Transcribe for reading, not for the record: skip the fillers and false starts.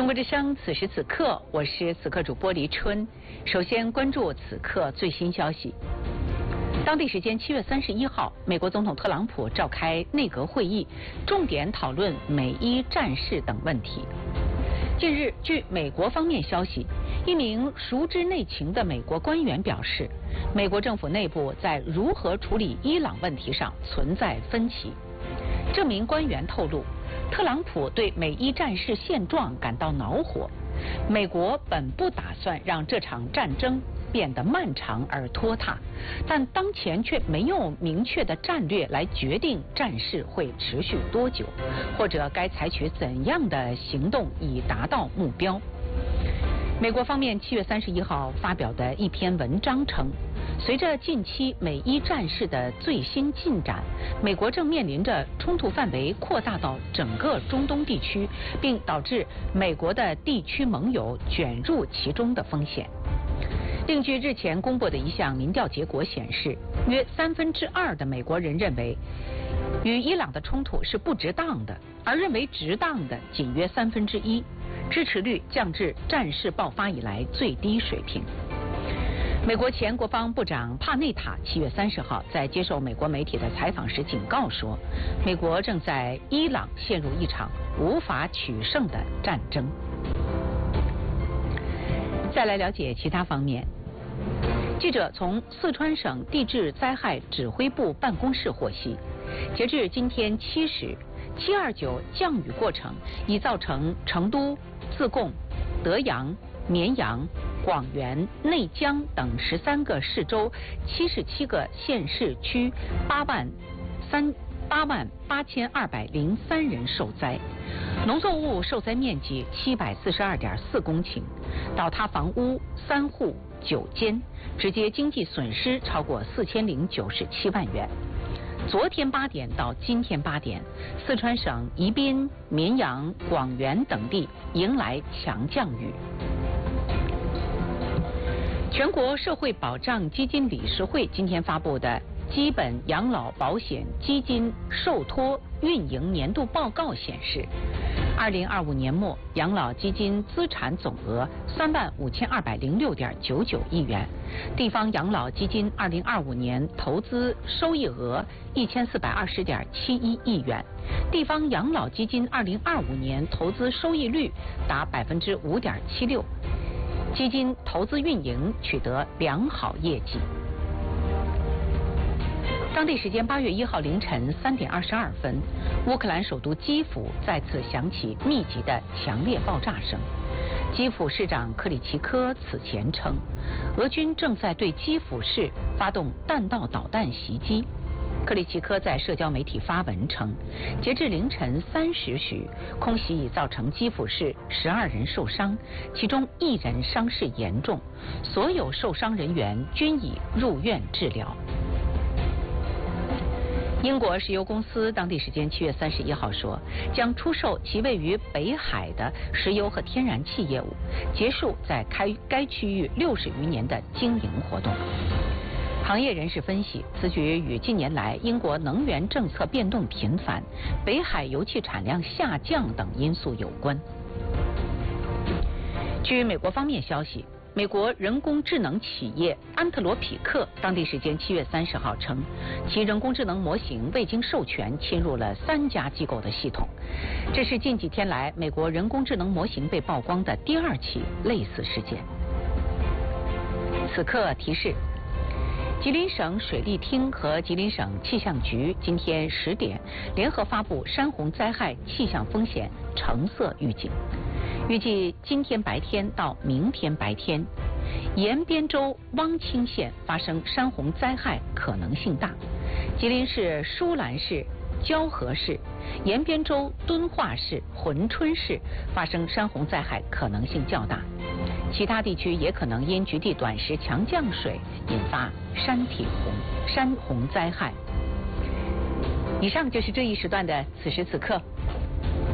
中国之声，此时此刻，我是此刻主播黎春。首先关注此刻最新消息。当地时间7月31号，美国总统特朗普召开内阁会议，重点讨论美伊战事等问题。近日，据美国方面消息，一名熟知内情的美国官员表示，美国政府内部在如何处理伊朗问题上存在分歧。这名官员透露，特朗普对美伊战事现状感到恼火。美国本不打算让这场战争变得漫长而拖沓，但当前却没有明确的战略来决定战事会持续多久，或者该采取怎样的行动以达到目标。美国方面7月31号发表的一篇文章称，随着近期美伊战事的最新进展，美国正面临着冲突范围扩大到整个中东地区，并导致美国的地区盟友卷入其中的风险。另据日前公布的一项民调结果显示，约2/3的美国人认为与伊朗的冲突是不值当的，而认为值当的仅约1/3，支持率降至战事爆发以来最低水平。美国前国防部长帕内塔7月30号在接受美国媒体的采访时警告说，美国正在伊朗陷入一场无法取胜的战争。再来了解其他方面。记者从四川省地质灾害指挥部办公室获悉，截至今天7时，729降雨过程已造成成都、自贡、德阳、绵阳、广元、内江等13个市州、77个县市区88203人受灾，农作物受灾面积742.4公顷，倒塌房屋3户9间，直接经济损失超过4097万元。昨天8点到今天8点，四川省宜宾、绵阳、广元等地迎来强降雨。全国社会保障基金理事会今天发布的基本养老保险基金受托运营年度报告显示，2025年末养老基金资产总额35206.99亿元，地方养老基金2025年投资收益额1420.71亿元，地方养老基金2025年投资收益率达5.76%，基金投资运营取得良好业绩。当地时间8月1号凌晨3点22分，乌克兰首都基辅再次响起密集的强烈爆炸声。基辅市长克里奇科此前称，俄军正在对基辅市发动弹道导弹袭击。克里奇科在社交媒体发文称，截至凌晨3时许，空袭已造成基辅市12人受伤，其中1人伤势严重，所有受伤人员均已入院治疗。英国石油公司当地时间7月31号说，将出售其位于北海的石油和天然气业务，结束在该区域60余年的经营活动。行业人士分析，此举与近年来英国能源政策变动频繁、北海油气产量下降等因素有关。据美国方面消息，美国人工智能企业安特罗匹克当地时间7月30号称，其人工智能模型未经授权侵入了3家机构的系统。这是近几天来美国人工智能模型被曝光的第2起类似事件。此刻提示，吉林省水利厅和吉林省气象局今天10点联合发布山洪灾害气象风险橙色预警。预计今天白天到明天白天，延边州汪清县发生山洪灾害可能性大，吉林市舒兰市、蛟河市、延边州敦化市、珲春市发生山洪灾害可能性较大，其他地区也可能因局地短时强降水引发山洪灾害。以上就是这一时段的此时此刻。